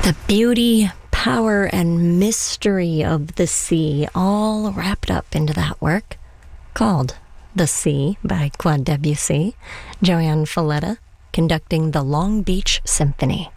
The beauty, power, and mystery of the sea all wrapped up into that work called The Sea by Claude Debussy, Joanne Falletta conducting the Long Beach Symphony.